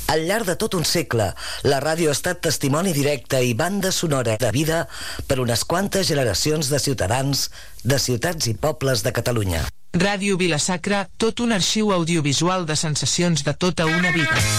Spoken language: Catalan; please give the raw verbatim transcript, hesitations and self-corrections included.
Al llarg de tot un segle, la ràdio ha estat testimoni directe i banda sonora de vida per unes quantes generacions de ciutadans, de ciutats i pobles de Catalunya. Ràdio Vila-sacra, tot un arxiu audiovisual de sensacions de tota una vida.